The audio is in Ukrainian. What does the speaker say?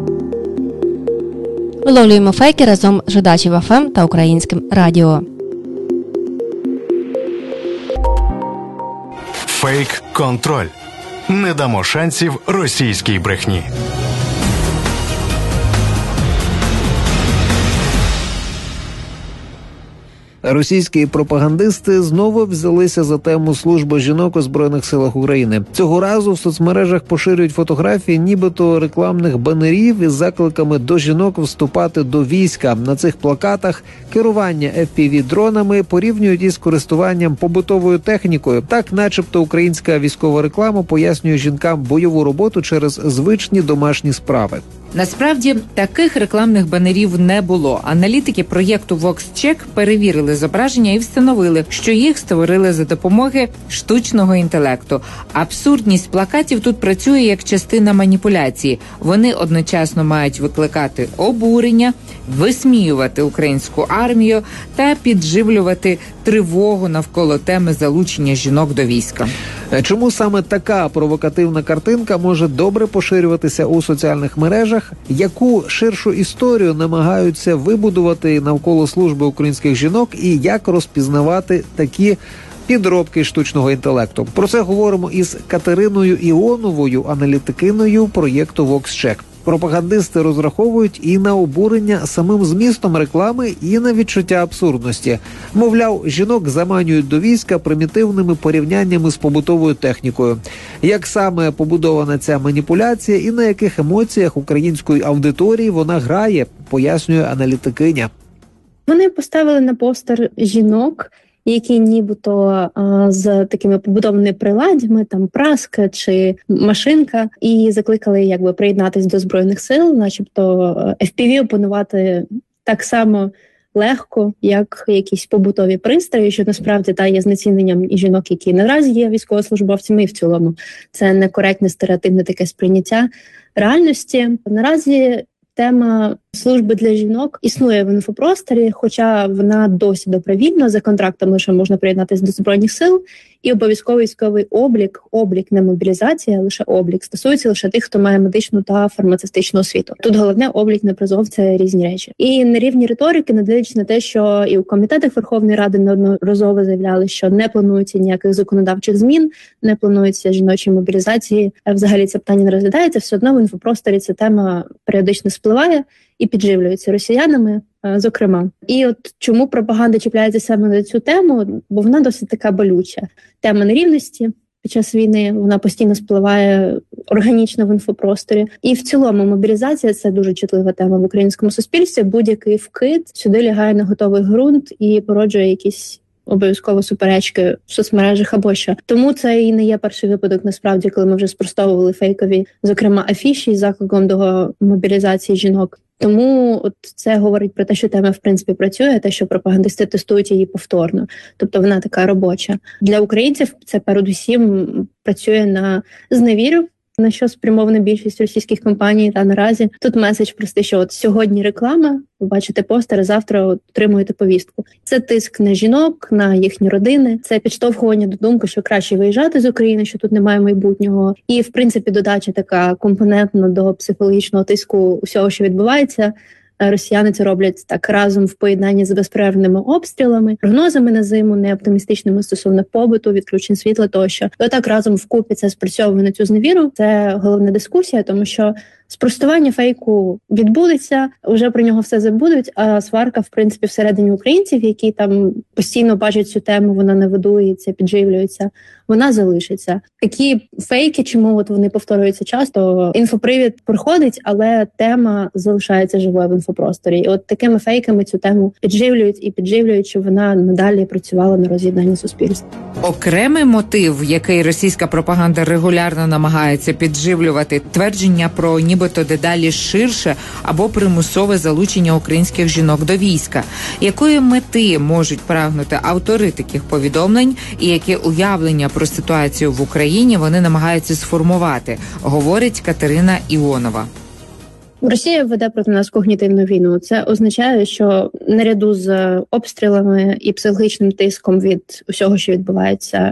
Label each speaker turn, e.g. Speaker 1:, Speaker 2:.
Speaker 1: Виловлюємо фейки разом з Жидачів ФМ та Українським радіо.
Speaker 2: Фейк-контроль. Не дамо шансів російській брехні.
Speaker 3: Російські пропагандисти знову взялися за тему служби жінок у Збройних силах України. Цього разу в соцмережах поширюють фотографії нібито рекламних банерів із закликами до жінок вступати до війська. На цих плакатах керування FPV-дронами порівнюють із користуванням побутовою технікою. Так, начебто, українська військова реклама пояснює жінкам бойову роботу через звичні домашні справи.
Speaker 4: Насправді, таких рекламних банерів не було. Аналітики проєкту VoxCheck перевірили зображення і встановили, що їх створили за допомоги штучного інтелекту. Абсурдність плакатів тут працює як частина маніпуляції. Вони одночасно мають викликати обурення, висміювати українську армію та підживлювати тривогу навколо теми залучення жінок до війська.
Speaker 3: Чому саме така провокативна картинка може добре поширюватися у соціальних мережах? Яку ширшу історію намагаються вибудувати навколо служби українських жінок і як розпізнавати такі підробки штучного інтелекту? Про це говоримо із Катериною Іоновою, аналітикиною проєкту VoxCheck. Пропагандисти розраховують і на обурення самим змістом реклами, і на відчуття абсурдності. Мовляв, жінок заманюють до війська примітивними порівняннями з побутовою технікою. Як саме побудована ця маніпуляція і на яких емоціях української аудиторії вона грає, пояснює аналітикиня.
Speaker 5: Вони поставили на постер жінок, які нібито з такими побудованими приладдями, там праска чи машинка, і закликали приєднатись до Збройних сил, начебто FPV опанувати так само легко, як якісь побутові пристрої, що насправді є знеціненням і жінок, які наразі є військовослужбовцями, і в цілому це некоректне стереотипне таке сприйняття реальності. Наразі тема служби для жінок існує в інфопросторі, хоча вона досі добровільна, за контрактом лише можна приєднатися до Збройних сил, і обов'язковий військовий облік, не мобілізація, а лише облік, стосується лише тих, хто має медичну та фармацевтичну освіту. Тут головне облік, не призов, це різні речі. І на рівні риторики, не дивлячись на те, що і у комітетах Верховної Ради неодноразово заявляли, що не планується ніяких законодавчих змін, не планується жіночої мобілізації, взагалі це питання не розглядається, все одно в інфопросторі ця тема періодично спливає і підживлюється росіянами, зокрема. І от чому пропаганда чіпляється саме на цю тему, бо вона досить така болюча. Тема нерівності під час війни, вона постійно спливає органічно в інфопросторі. І в цілому мобілізація – це дуже чутлива тема в українському суспільстві. Будь-який вкид сюди лягає на готовий ґрунт і породжує якісь обов'язково суперечки в соцмережах або що. Тому це і не є перший випадок, насправді, коли ми вже спростовували фейкові, зокрема, афіші з закликом до мобілізації жінок. Тому от це говорить про те, що тема, в принципі, працює, те, що пропагандисти тестують її повторно. Тобто вона така робоча. Для українців це передусім працює на зневіру, на що спрямована більшість російських компаній. Та наразі тут меседж простий, що от сьогодні реклама, ви бачите постери, завтра отримуєте повістку. Це тиск на жінок, на їхні родини, це підштовхування до думки, що краще виїжджати з України, що тут немає майбутнього. І, в принципі, додача така компонентна до психологічного тиску усього, що відбувається. Росіяни це роблять так разом в поєднанні з безперервними обстрілами, прогнозами на зиму, неоптимістичними стосовно побуту, відключень світла тощо. І отак разом вкупі це спрацьовує на цю зневіру. Це головна дискусія, тому що спростування фейку відбудеться, вже про нього все забудуть, а сварка, в принципі, всередині українців, які там постійно бачать цю тему, вона не видується, підживлюється, вона залишиться. Такі фейки, чому от вони повторюються часто, інфопривід проходить, але тема залишається живою в інфопросторі. І от такими фейками цю тему підживлюють, щоб вона надалі працювала на роз'єднанні суспільства.
Speaker 4: Окремий мотив, який російська пропаганда регулярно намагається підживлювати, твердження про нібито дедалі ширше або примусове залучення українських жінок до війська. Якої мети можуть прагнути автори таких повідомлень і яке уявлення про ситуацію в Україні вони намагаються сформувати, говорить Катерина Іонова.
Speaker 5: Росія веде проти нас когнітивну війну. Це означає, що наряду з обстрілами і психологічним тиском від усього, що відбувається